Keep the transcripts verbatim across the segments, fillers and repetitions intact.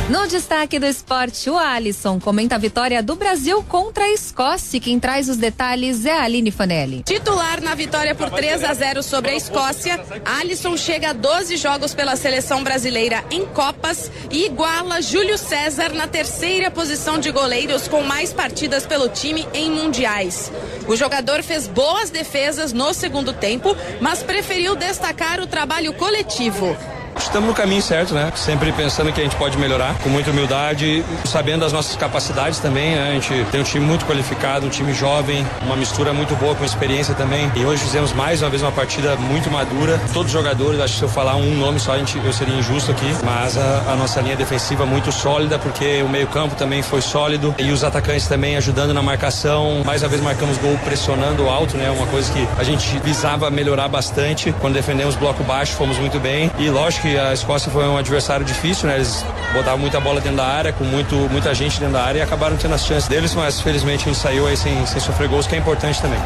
No destaque do esporte, o Alisson comenta a vitória do Brasil contra a Escócia. Quem traz os detalhes é a Aline Fanelli. Titular na vitória por três a zero sobre a Escócia, Alisson chega a doze jogos pela seleção brasileira em Copas e iguala Júlio César na terceira posição de goleiros com mais partidas pelo time em mundiais. O jogador fez boas defesas no segundo tempo, mas preferiu destacar o trabalho coletivo. Estamos no caminho certo, né? Sempre pensando que a gente pode melhorar, com muita humildade, sabendo das nossas capacidades também, né? A gente tem um time muito qualificado, um time jovem, uma mistura muito boa com experiência também. E hoje fizemos mais uma vez uma partida muito madura. Todos os jogadores, acho que se eu falar um nome só, a gente, eu seria injusto aqui, mas a, a nossa linha defensiva muito sólida, porque o meio-campo também foi sólido e os atacantes também ajudando na marcação. Mais uma vez marcamos gol pressionando alto, né? Uma coisa que a gente visava melhorar bastante. Quando defendemos bloco baixo, fomos muito bem. E lógico que a Escócia foi um adversário difícil, né? Eles botavam muita bola dentro da área, com muito, muita gente dentro da área e acabaram tendo as chances deles, mas felizmente a gente saiu aí sem, sem sofrer gols, que é importante também.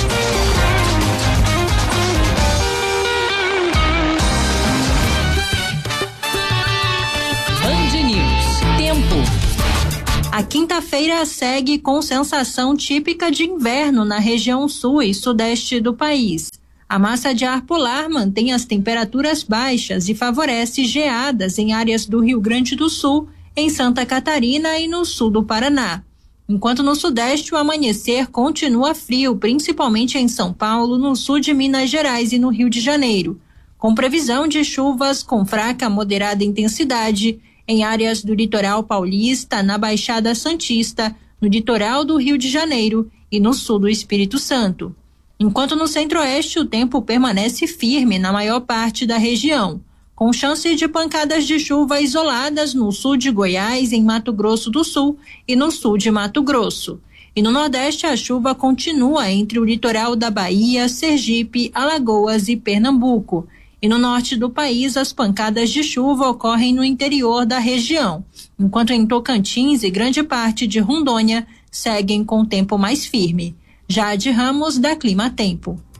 Band News. Tempo. A quinta-feira segue com sensação típica de inverno na região sul e sudeste do país. A massa de ar polar mantém as temperaturas baixas e favorece geadas em áreas do Rio Grande do Sul, em Santa Catarina e no sul do Paraná. Enquanto no sudeste o amanhecer continua frio, principalmente em São Paulo, no sul de Minas Gerais e no Rio de Janeiro, com previsão de chuvas com fraca a moderada intensidade em áreas do litoral paulista, na Baixada Santista, no litoral do Rio de Janeiro e no sul do Espírito Santo. Enquanto no centro-oeste o tempo permanece firme na maior parte da região, com chance de pancadas de chuva isoladas no sul de Goiás, em Mato Grosso do Sul e no sul de Mato Grosso. E no nordeste a chuva continua entre o litoral da Bahia, Sergipe, Alagoas e Pernambuco. E no norte do país as pancadas de chuva ocorrem no interior da região, enquanto em Tocantins e grande parte de Rondônia seguem com tempo mais firme. Jade Ramos, da Clima Tempo.